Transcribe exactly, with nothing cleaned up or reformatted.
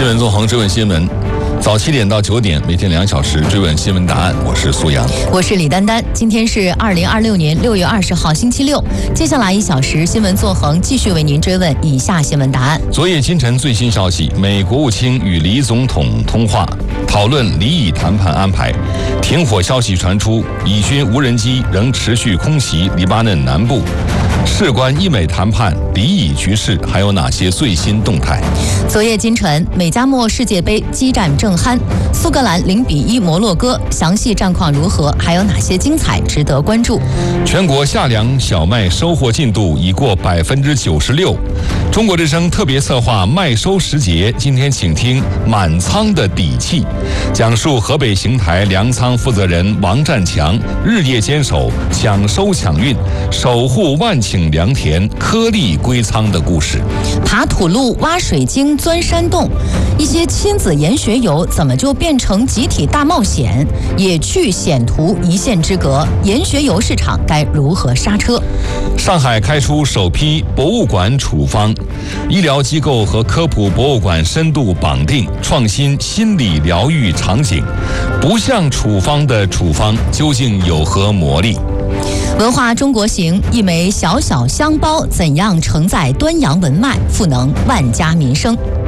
新闻纵横追问新闻，早七点到九点，每天两小时追问新闻答案。我是苏阳， 我是李丹丹。今天是二零二六年六月二十号，星期六。接下来一小时，新闻纵横继续为您追问以下新闻答案。 昨夜今晨最新消息，美国务卿与黎总统通话，讨论黎以谈判安排。停火消息传出，以军无人机仍持续空袭黎巴嫩南部。事关伊美谈判、黎以局势，还有哪些最新动态？ 昨夜今晨，美加墨世界杯激战正酣，苏格兰零比一摩洛哥，详细战况如何？还有哪些精彩值得关注？ 全国夏粮小麦收获进度已过百分之九十六。中国之声特别策划麦收时节，今天请听满仓的底气，讲述河北邢台粮仓负责人王占强日夜坚守抢收抢运，守护万顷良田颗粒归仓的故事。 爬土路、挖水晶、钻山洞，一些亲子研学游怎么就变成集体大冒险？野趣险途一线之隔，研学游市场该如何刹车？ 上海开出首批博物馆处方，医疗机构和科普博物馆深度绑定，创新心理疗愈场景。不像处方的处方究竟有何魔力？ 文化中国行，一枚小小香包怎样承载端阳文脉，赋能万家民生？